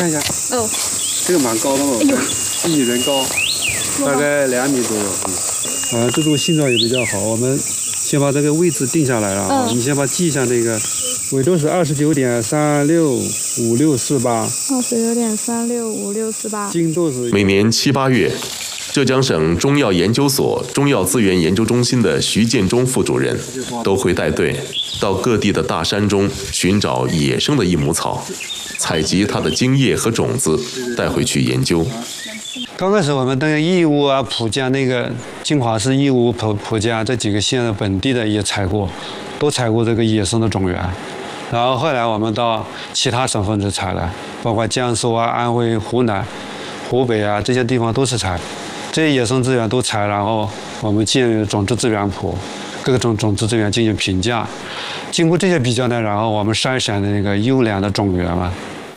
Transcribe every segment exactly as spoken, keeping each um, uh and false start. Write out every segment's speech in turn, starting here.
看一下， 哦， 这个蛮高的哦，一米人高，大概两米左右。嗯，啊，这种形状也比较好。我们先把这个位置定下来了啊，嗯、你先把记一下这个纬度是二十九点三六五六四八， 二十九点三六五六四八， 经度是每年七八月。浙江省中药研究所中药资源研究中心的徐建中副主任都会带队到各地的大山中寻找野生的益母草，采集它的茎叶和种子，带回去研究。 刚开始我们那个义乌啊、蒲江那个金华市义乌、蒲蒲江这几个县的本地的也采过，都采过这个野生的种源。然后后来我们到其他省份去采了，包括江苏啊、安徽、湖南、湖北啊这些地方都是采。这些野生资源都采，然后我们建种子资源谱，各种种子资源进行评价。经过这些比较呢，然后我们筛选的那个优良的种源嘛。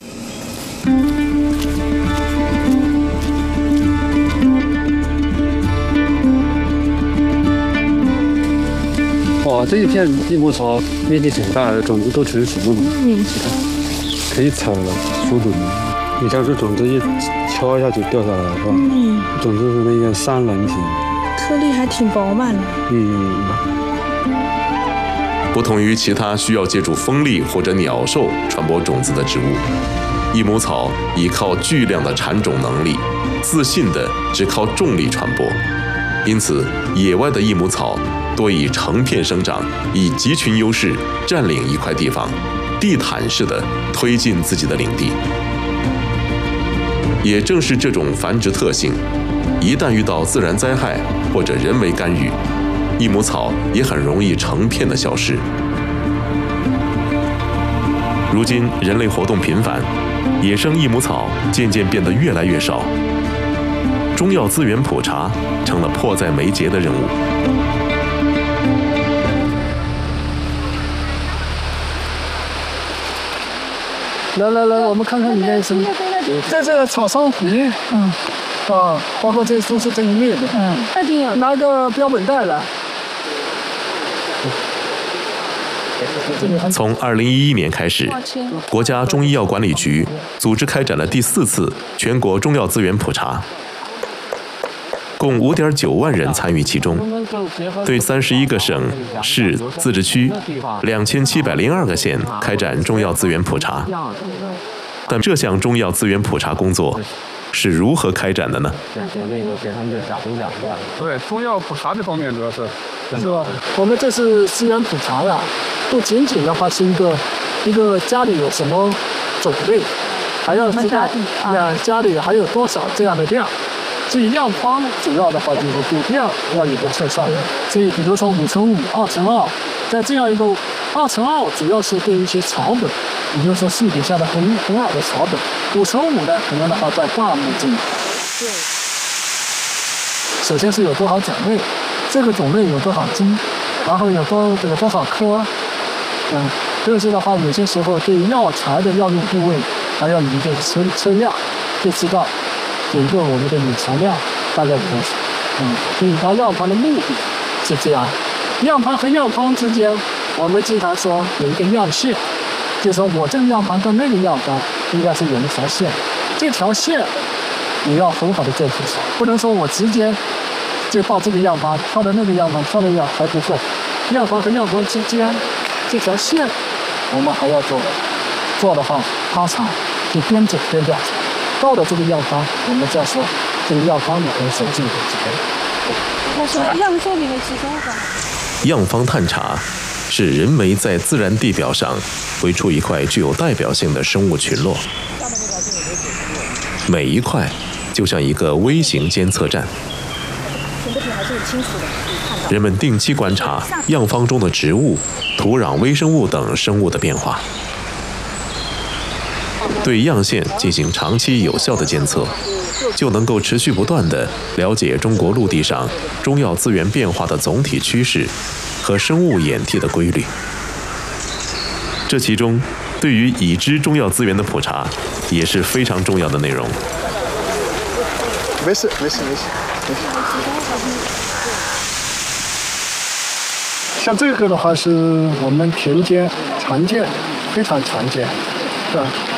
哦，这一片益母草面积挺大的，种子都成熟了嘛。嗯。可以采了，熟种。你像这种子一敲一下就掉下来了，是吧？嗯。种子是那个三棱形， 颗粒还挺饱满的。 嗯。 不同于其他需要借助风力或者鸟兽传播种子的植物，益母草依靠巨量的产种能力，自信的只靠重力传播。因此，野外的益母草多以成片生长，以集群优势占领一块地方，地毯式的推进自己的领地。也正是这种繁殖特性，一旦遇到自然灾害或者人为干预，益母草也很容易成片的消失。如今人类活动频繁，野生益母草渐渐变得越来越少，中药资源普查成了迫在眉睫的任务。 来来来，我们看看里面是，在这个草上皮，嗯，啊，包括这都是这一类的，嗯，那挺有。拿个标本袋来。 从二零一一年开始，国家中医药管理局组织开展了第四次全国中药资源普查，共五点九万人参与其中，对三十一个省、市、自治区、两千七百零二个县开展中药资源普查。但这项中药资源普查工作是如何开展的呢？ 对，中药普查这方面主要是，是吧？我们这是资源普查呀，不仅仅的话是一个一个家里有什么种类，还要知道啊家里还有多少这样的量。所以样方主要的话就是对量要有个测算。所以比如说五乘五、二乘二，在这样一个二乘二主要是对一些草本。也就是说，树底下的很很好的草本，五乘五呢，可能的话在大木这里。对。首先是有多少种类，这个种类有多少斤，然后有多有多少颗，嗯，这是的话，有些时候对药材的药用部位还要有一个测测量，就知道整个我们的理藏量大概多少。嗯，所以它药方的目的是这样，药方和药方之间，我们经常说有一个药线。就是说我这个药方跟那个药方应该是有一条线，这条线你要很好的做出来，不能说我直接就到这个药方，跳到那个药方，跳到药还不够，药方和药方之间这条线我们还要做，做的话它长就边走边调查，到了这个药方，我们再说这个药方里面所进的这个。 那是样说里面其中的。 样方探查是人为在自然地表上绘出一块具有代表性的生物群落，每一块就像一个微型监测站。人们定期观察样方中的植物、土壤微生物等生物的变化，对样线进行长期有效的监测，就能够持续不断地了解中国陆地上中药资源变化的总体趋势和生物演替的规律。这其中，对于已知中药资源的普查也是非常重要的内容。 没事，没事，没事，没事。像这个的话，是我们田间常见，非常常见，是吧？